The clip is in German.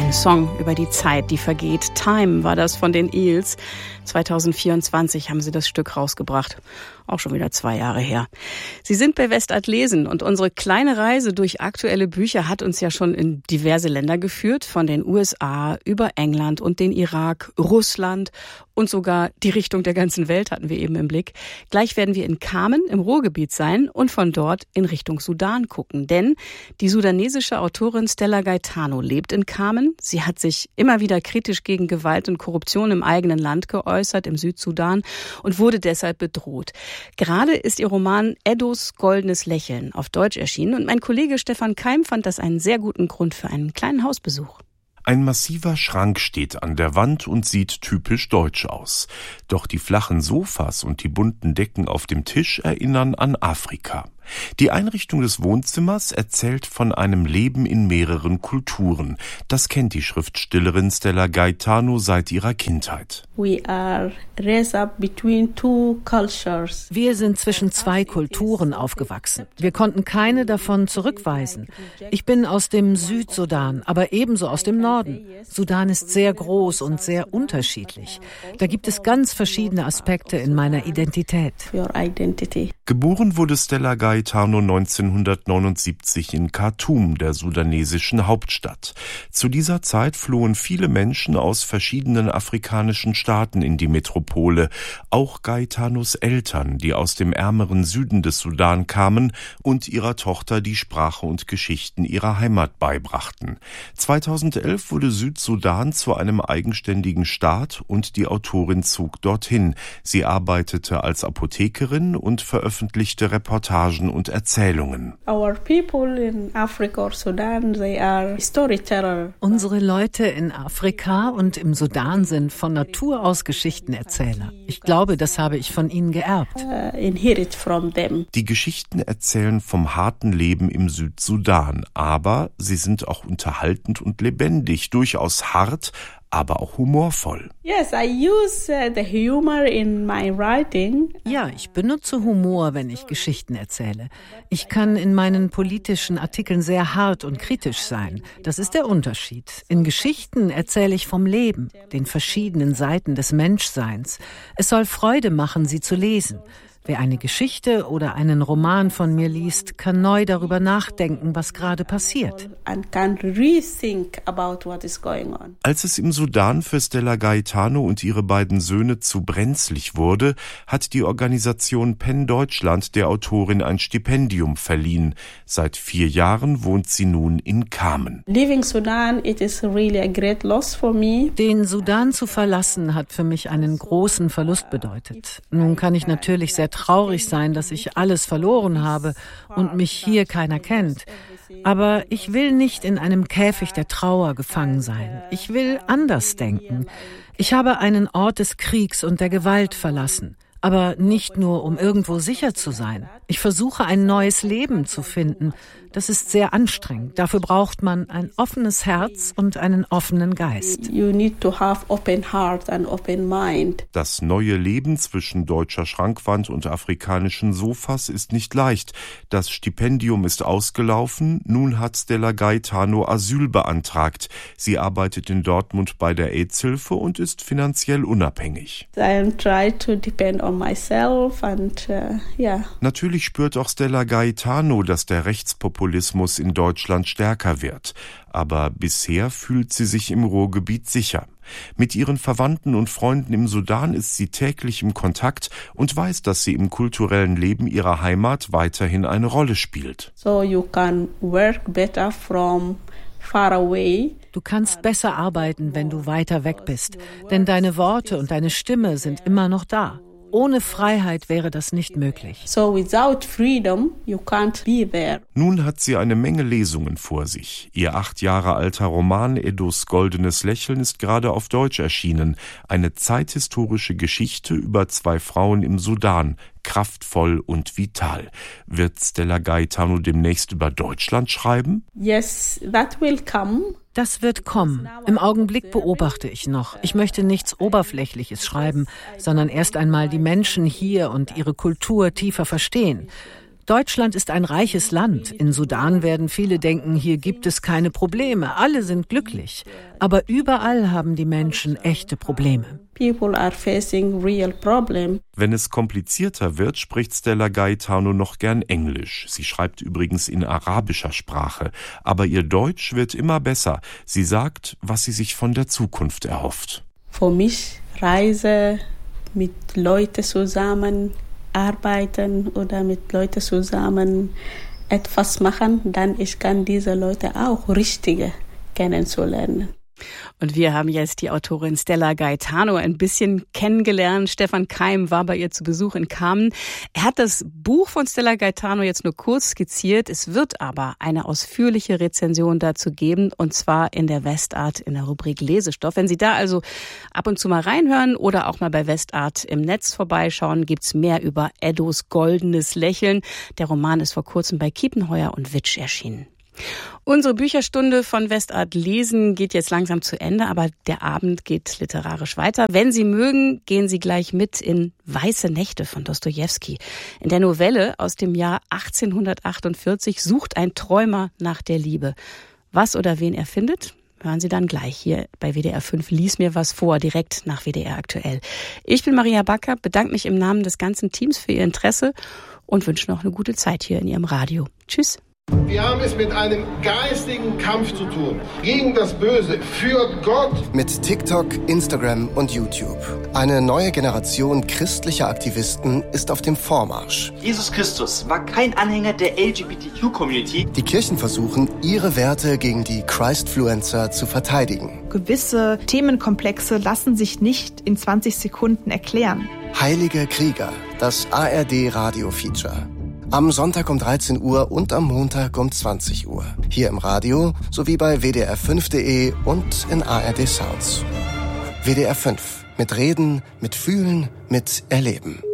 Ein Song über die Zeit, die vergeht. Time war das von den Eels. 2024 haben sie das Stück rausgebracht. Auch schon wieder 2 Jahre her. Sie sind bei Westart lesen und unsere kleine Reise durch aktuelle Bücher hat uns ja schon in diverse Länder geführt. Von den USA über England und den Irak, Russland und sogar die Richtung der ganzen Welt hatten wir eben im Blick. Gleich werden wir in Kamen im Ruhrgebiet sein und von dort in Richtung Sudan gucken. Denn die sudanesische Autorin Stella Gaetano lebt in Kamen. Sie hat sich immer wieder kritisch gegen Gewalt und Korruption im eigenen Land geäußert, im Südsudan, und wurde deshalb bedroht. Gerade ist ihr Roman Eddos goldenes Lächeln auf Deutsch erschienen und mein Kollege Stefan Keim fand das einen sehr guten Grund für einen kleinen Hausbesuch. Ein massiver Schrank steht an der Wand und sieht typisch deutsch aus. Doch die flachen Sofas und die bunten Decken auf dem Tisch erinnern an Afrika. Die Einrichtung des Wohnzimmers erzählt von einem Leben in mehreren Kulturen. Das kennt die Schriftstellerin Stella Gaetano seit ihrer Kindheit. Wir sind zwischen 2 Kulturen aufgewachsen. Wir konnten keine davon zurückweisen. Ich bin aus dem Südsudan, aber ebenso aus dem Norden. Sudan ist sehr groß und sehr unterschiedlich. Da gibt es ganz verschiedene Aspekte in meiner Identität. Geboren wurde Stella Gaetano 1979 in Khartoum, der sudanesischen Hauptstadt. Zu dieser Zeit flohen viele Menschen aus verschiedenen afrikanischen Staaten in die Metropole, auch Gaetanos Eltern, die aus dem ärmeren Süden des Sudan kamen und ihrer Tochter die Sprache und Geschichten ihrer Heimat beibrachten. 2011 wurde Südsudan zu einem eigenständigen Staat und die Autorin zog dorthin. Sie arbeitete als Apothekerin und veröffentlichte Reportagen und Erzählungen. Unsere Leute in Afrika und im Sudan sind von Natur aus Geschichtenerzähler. Ich glaube, das habe ich von ihnen geerbt. Die Geschichten erzählen vom harten Leben im Südsudan, aber sie sind auch unterhaltend und lebendig, durchaus hart, aber auch humorvoll. Ja, ich benutze Humor, wenn ich Geschichten erzähle. Ich kann in meinen politischen Artikeln sehr hart und kritisch sein. Das ist der Unterschied. In Geschichten erzähle ich vom Leben, den verschiedenen Seiten des Menschseins. Es soll Freude machen, sie zu lesen. Wer eine Geschichte oder einen Roman von mir liest, kann neu darüber nachdenken, was gerade passiert. Als es im Sudan für Stella Gaetano und ihre beiden Söhne zu brenzlig wurde, hat die Organisation PEN Deutschland der Autorin ein Stipendium verliehen. Seit 4 Jahren wohnt sie nun in Kamen. Den Sudan zu verlassen, hat für mich einen großen Verlust bedeutet. Nun kann ich natürlich sehr traurig sein, dass ich alles verloren habe und mich hier keiner kennt. Aber ich will nicht in einem Käfig der Trauer gefangen sein. Ich will anders denken. Ich habe einen Ort des Kriegs und der Gewalt verlassen. Aber nicht nur, um irgendwo sicher zu sein. Ich versuche, ein neues Leben zu finden. Das ist sehr anstrengend. Dafür braucht man ein offenes Herz und einen offenen Geist. Das neue Leben zwischen deutscher Schrankwand und afrikanischen Sofas ist nicht leicht. Das Stipendium ist ausgelaufen. Nun hat Stella Gaetano Asyl beantragt. Sie arbeitet in Dortmund bei der AIDS-Hilfe und ist finanziell unabhängig. Natürlich spürt auch Stella Gaetano, dass der Rechtspopulismus in Deutschland stärker wird. Aber bisher fühlt sie sich im Ruhrgebiet sicher. Mit ihren Verwandten und Freunden im Sudan ist sie täglich im Kontakt und weiß, dass sie im kulturellen Leben ihrer Heimat weiterhin eine Rolle spielt. Du kannst besser arbeiten, wenn du weiter weg bist, denn deine Worte und deine Stimme sind immer noch da. Ohne Freiheit wäre das nicht möglich. Nun hat sie eine Menge Lesungen vor sich. Ihr 8 Jahre alter Roman Eddos goldenes Lächeln ist gerade auf Deutsch erschienen. Eine zeithistorische Geschichte über 2 Frauen im Sudan. Kraftvoll und vital. Wird Stella Gaetano demnächst über Deutschland schreiben? Yes, that will come. Das wird kommen. Im Augenblick beobachte ich noch. Ich möchte nichts Oberflächliches schreiben, sondern erst einmal die Menschen hier und ihre Kultur tiefer verstehen. Deutschland ist ein reiches Land. In Sudan werden viele denken, hier gibt es keine Probleme. Alle sind glücklich. Aber überall haben die Menschen echte Probleme. People are facing real problems. Wenn es komplizierter wird, spricht Stella Gaetano noch gern Englisch. Sie schreibt übrigens in arabischer Sprache. Aber ihr Deutsch wird immer besser. Sie sagt, was sie sich von der Zukunft erhofft. Für mich Reise mit Leuten zusammen arbeiten oder mit Leuten zusammen etwas machen, dann ich kann diese Leute auch richtig kennenzulernen. Und wir haben jetzt die Autorin Stella Gaetano ein bisschen kennengelernt. Stefan Keim war bei ihr zu Besuch in Kamen. Er hat das Buch von Stella Gaetano jetzt nur kurz skizziert. Es wird aber eine ausführliche Rezension dazu geben, und zwar in der Westart in der Rubrik Lesestoff. Wenn Sie da also ab und zu mal reinhören oder auch mal bei Westart im Netz vorbeischauen, gibt's mehr über Eddos goldenes Lächeln. Der Roman ist vor kurzem bei Kiepenheuer und Witsch erschienen. Unsere Bücherstunde von Westart Lesen geht jetzt langsam zu Ende, aber der Abend geht literarisch weiter. Wenn Sie mögen, gehen Sie gleich mit in Weiße Nächte von Dostojewski. In der Novelle aus dem Jahr 1848 sucht ein Träumer nach der Liebe. Was oder wen er findet, hören Sie dann gleich hier bei WDR 5. Lies mir was vor, direkt nach WDR aktuell. Ich bin Maria Backer, bedanke mich im Namen des ganzen Teams für Ihr Interesse und wünsche noch eine gute Zeit hier in Ihrem Radio. Tschüss. Wir haben es mit einem geistigen Kampf zu tun. Gegen das Böse, für Gott. Mit TikTok, Instagram und YouTube. Eine neue Generation christlicher Aktivisten ist auf dem Vormarsch. Jesus Christus war kein Anhänger der LGBTQ-Community. Die Kirchen versuchen, ihre Werte gegen die Christfluencer zu verteidigen. Gewisse Themenkomplexe lassen sich nicht in 20 Sekunden erklären. Heilige Krieger, das ARD-Radio-Feature. Am Sonntag um 13 Uhr und am Montag um 20 Uhr. Hier im Radio sowie bei wdr5.de und in ARD Sounds. WDR 5. Mit Reden, mit Fühlen, mit Erleben.